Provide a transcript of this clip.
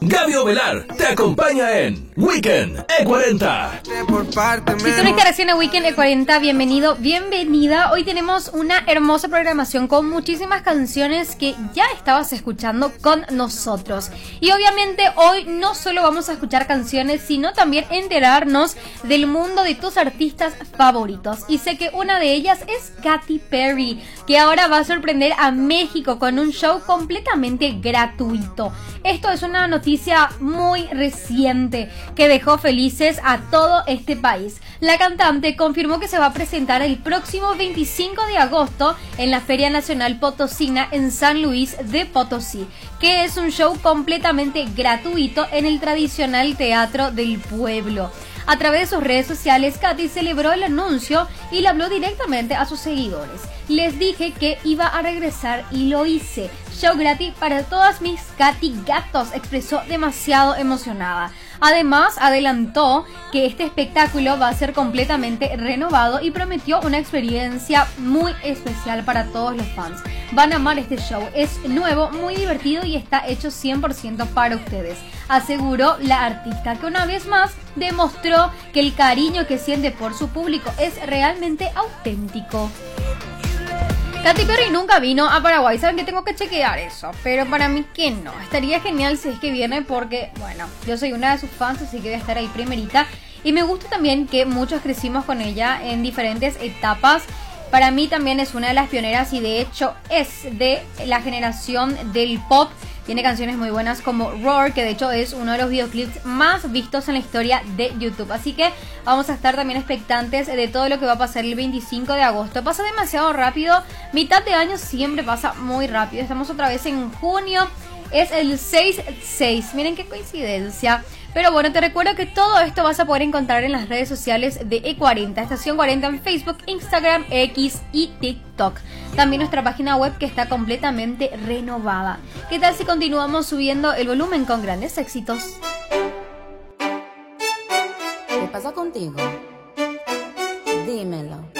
Gaby Ovelar te acompaña en Weekend E40. Si tú estás recién en Weekend E40, bienvenido, bienvenida. Hoy tenemos una hermosa programación con muchísimas canciones que ya estabas escuchando con nosotros. Y obviamente hoy no solo vamos a escuchar canciones, sino también enterarnos del mundo de tus artistas favoritos. Y sé que una de ellas es Katy Perry, que ahora va a sorprender a México con un show completamente gratuito. Esto es una noticia muy reciente que dejó felices a todo este país. La cantante confirmó que se va a presentar el próximo 25 de agosto en la Feria Nacional Potosina en San Luis de Potosí, que es un show completamente gratuito en el tradicional Teatro del Pueblo. A través de sus redes sociales, Katy celebró el anuncio y le habló directamente a sus seguidores. Les dije que iba a regresar y lo hice. Show gratis para todas mis Katy gatos, expresó demasiado emocionada. Además, adelantó que este espectáculo va a ser completamente renovado y prometió una experiencia muy especial para todos los fans. Van a amar este show, es nuevo, muy divertido y está hecho 100% para ustedes, aseguró la artista, que una vez más demostró que el cariño que siente por su público es realmente auténtico. Katy Perry nunca vino a Paraguay, saben que tengo que chequear eso, pero para mí que no, estaría genial si es que viene porque, bueno, yo soy una de sus fans, así que voy a estar ahí primerita, y me gusta también que muchos crecimos con ella en diferentes etapas. Para mí también es una de las pioneras y de hecho es de la generación del pop. Tiene canciones muy buenas como Roar, que de hecho es uno de los videoclips más vistos en la historia de YouTube. Así que vamos a estar también expectantes de todo lo que va a pasar el 25 de agosto. Pasa demasiado rápido, mitad de año siempre pasa muy rápido. Estamos otra vez en junio, es el 6-6, miren qué coincidencia. Pero bueno, te recuerdo que todo esto vas a poder encontrar en las redes sociales de E40, Estación 40 en Facebook, Instagram, X y TikTok. También nuestra página web que está completamente renovada. ¿Qué tal si continuamos subiendo el volumen con grandes éxitos? ¿Qué pasa contigo? Dímelo.